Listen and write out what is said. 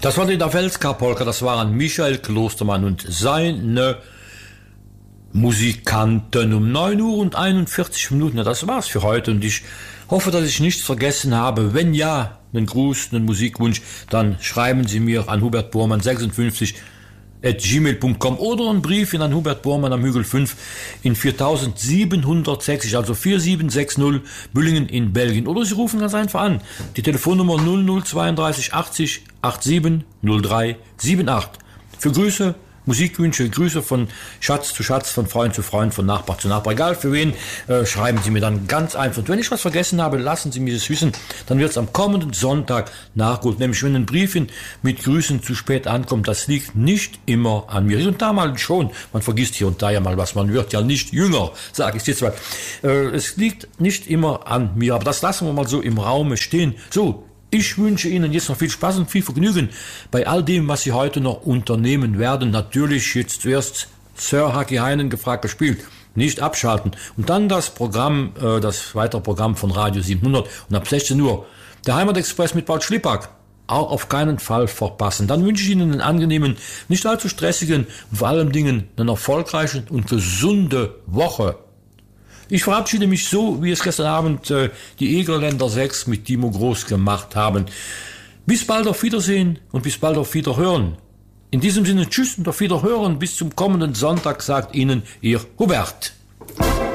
Das war die Davelska-Polka, das waren Michael Klostermann und seine Musikanten um 9:41 Uhr. Das war's für heute und ich hoffe, dass ich nichts vergessen habe. Wenn ja, einen Gruß, einen Musikwunsch, dann schreiben Sie mir an Hubert Bormann 56 @gmail.com oder einen Brief an Hubert Bormann am Hügel 5 in 4760, also 4760 Büllingen in Belgien. Oder Sie rufen ganz einfach an. Die Telefonnummer 0032 80 87 03 78. Für Grüße, Musikwünsche, Grüße von Schatz zu Schatz, von Freund zu Freund, von Nachbar zu Nachbar, egal für wen, schreiben Sie mir dann ganz einfach. Und wenn ich was vergessen habe, lassen Sie mir das wissen, dann wird es am kommenden Sonntag nachgeholt. Nämlich wenn ein Briefchen mit Grüßen zu spät ankommt, das liegt nicht immer an mir. Und damals schon, man vergisst hier und da ja mal was, man wird ja nicht jünger, sage ich jetzt mal. Es liegt nicht immer an mir, aber das lassen wir mal so im Raume stehen. So, ich wünsche Ihnen jetzt noch viel Spaß und viel Vergnügen bei all dem, was Sie heute noch unternehmen werden. Natürlich jetzt zuerst Sir Haki Heinen gefragt gespielt. Nicht abschalten. Und dann das Programm, das weitere Programm von Radio 700. Und ab 16 Uhr der Heimatexpress mit Paul Schlippack. Auch auf keinen Fall verpassen. Dann wünsche ich Ihnen einen angenehmen, nicht allzu stressigen und vor allem Dingen eine erfolgreiche und gesunde Woche. Ich verabschiede mich so, wie es gestern Abend die Egerländer 6 mit Timo Groß gemacht haben. Bis bald, auf Wiedersehen und bis bald, auf Wiederhören. In diesem Sinne, tschüss und auf Wiederhören. Bis zum kommenden Sonntag, sagt Ihnen Ihr Hubert.